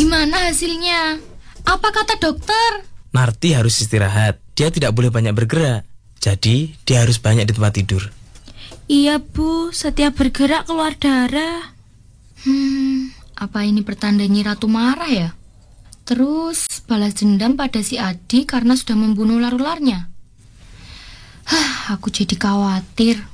Gimana hasilnya? Apa kata dokter? Narti harus istirahat. Dia tidak boleh banyak bergerak. Jadi dia harus banyak di tempat tidur. Iya Bu, setiap bergerak keluar darah. Apa ini pertanda Nyi Ratu marah ya? Terus balas dendam pada si Adi karena sudah membunuh larularnya. Aku jadi khawatir.